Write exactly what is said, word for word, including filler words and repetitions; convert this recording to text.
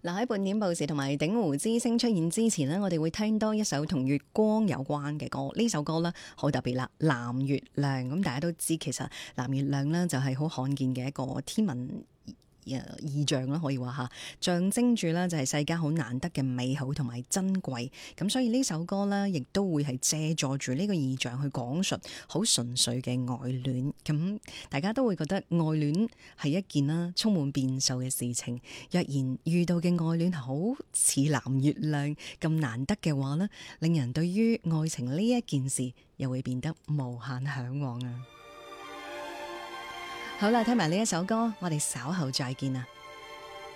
嗱，喺半點報時同埋鼎湖之聲出現之前呢，我哋會聽多一首同月光有關嘅歌。呢首歌呢，好特別啦，藍月亮。咁大家都知，其實藍月亮呢，就係好罕見嘅一個天文異象啦，可以話吓，象徵住呢就係世間好難得嘅美好同埋珍貴。咁所以呢首歌呢，亦都會係借助住呢個異象去講述好純粹嘅愛戀。咁大家都會覺得愛戀係一件啦充滿變數嘅事情。若然遇到嘅愛戀好似藍月亮咁難得嘅話呢，令人對於愛情呢一件事又會變得無限向往啊！好啦，聽埋呢一首歌，我哋稍後再見啊！